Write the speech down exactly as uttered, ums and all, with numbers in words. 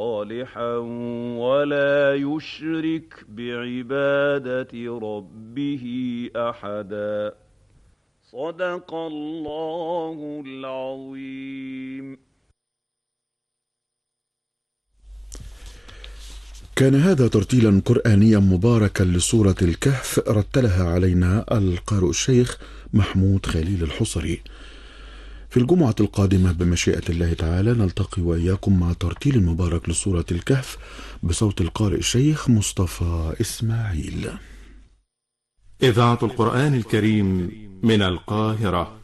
صالحا ولا يشرك بعبادة ربه أحدا. صدق الله العظيم. كان هذا ترتيلا قرآنيا مباركا لسورة الكهف، رتلها علينا القارئ الشيخ محمود خليل الحصري. في الجمعة القادمة بمشيئة الله تعالى نلتقي وإياكم مع ترتيل مبارك لسورة الكهف بصوت القارئ الشيخ مصطفى إسماعيل. إذاعة القرآن الكريم من القاهرة.